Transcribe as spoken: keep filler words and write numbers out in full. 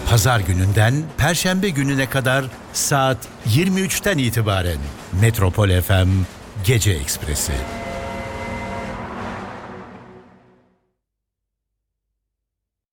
Pazar gününden Perşembe gününe kadar saat yirmi üçten itibaren Metropol F M Gece Ekspresi.